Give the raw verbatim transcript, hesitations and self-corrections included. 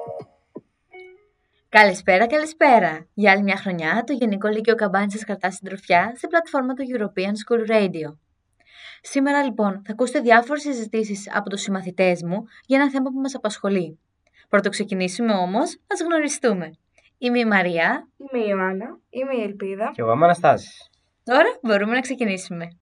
Καλησπέρα, καλησπέρα! Για άλλη μια χρονιά, το Γενικό Λύκειο Καμπάνη σας κρατά συντροφιά στην πλατφόρμα του European School Radio. Σήμερα, λοιπόν, θα ακούσετε διάφορες συζητήσεις από τους συμμαθητές μου για ένα θέμα που μας απασχολεί. Πρώτο ξεκινήσουμε όμως, ας γνωριστούμε. Είμαι η Μαρία. Είμαι η Ιωάννα. Είμαι η Ελπίδα. Και εγώ είμαι ο Αναστάσης. Τώρα μπορούμε να ξεκινήσουμε.